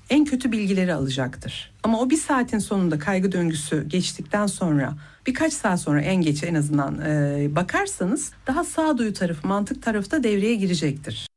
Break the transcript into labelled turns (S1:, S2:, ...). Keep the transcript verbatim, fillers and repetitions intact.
S1: en kötü bilgileri alacaktır. Ama o bir saatin sonunda kaygı döngüsü geçtikten sonra, birkaç saat sonra en geç en azından e, bakarsanız daha sağduyu tarafı, mantık tarafı da devreye girecektir.